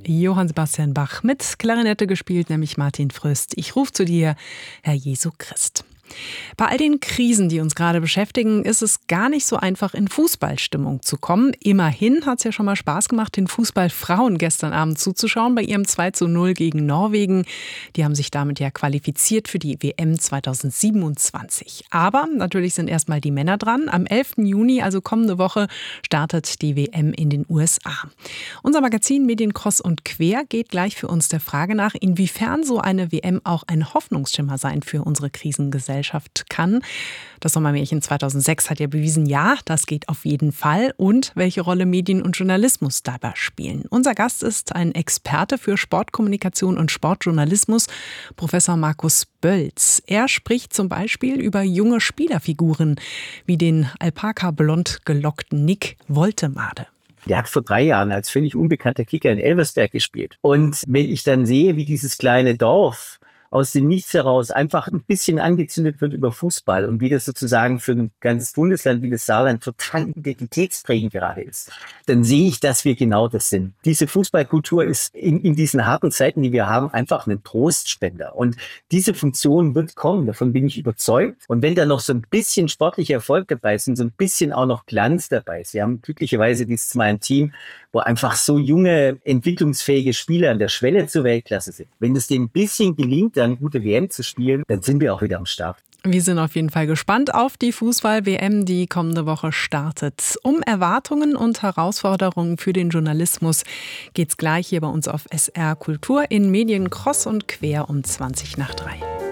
Johann Sebastian Bach, mit Klarinette gespielt, nämlich Martin Fröst. Ich rufe zu dir, Herr Jesu Christ. Bei all den Krisen, die uns gerade beschäftigen, ist es gar nicht so einfach, in Fußballstimmung zu kommen. Immerhin hat es ja schon mal Spaß gemacht, den Fußballfrauen gestern Abend zuzuschauen bei ihrem 2:0 gegen Norwegen. Die haben sich damit ja qualifiziert für die WM 2027. Aber natürlich sind erstmal die Männer dran. Am 11. Juni, also kommende Woche, startet die WM in den USA. Unser Magazin Medien Cross und Quer geht gleich für uns der Frage nach, inwiefern so eine WM auch ein Hoffnungsschimmer sein für unsere Krisengesellschaft kann. Das Sommermärchen 2006 hat ja bewiesen, ja, das geht auf jeden Fall. Und welche Rolle Medien und Journalismus dabei spielen. Unser Gast ist ein Experte für Sportkommunikation und Sportjournalismus, Professor Markus Bölz. Er spricht zum Beispiel über junge Spielerfiguren wie den alpaka-blond gelockten Nick Woltemade. Der hat vor 3 Jahren als völlig unbekannter Kicker in Elversberg gespielt. Und wenn ich dann sehe, wie dieses kleine Dorf aus dem Nichts heraus einfach ein bisschen angezündet wird über Fußball und wie das sozusagen für ein ganzes Bundesland wie das Saarland total identitätsprägend gerade ist, dann sehe ich, dass wir genau das sind. Diese Fußballkultur ist in diesen harten Zeiten, die wir haben, einfach ein Trostspender. Und diese Funktion wird kommen, davon bin ich überzeugt. Und wenn da noch so ein bisschen sportlicher Erfolg dabei ist und so ein bisschen auch noch Glanz dabei ist, wir haben glücklicherweise dieses Mal ein Team, wo einfach so junge, entwicklungsfähige Spieler an der Schwelle zur Weltklasse sind. Wenn es denen ein bisschen gelingt, dann gute WM zu spielen, dann sind wir auch wieder am Start. Wir sind auf jeden Fall gespannt auf die Fußball-WM, die kommende Woche startet. Um Erwartungen und Herausforderungen für den Journalismus geht's gleich hier bei uns auf SR Kultur in Medien Cross und Quer um 3:20.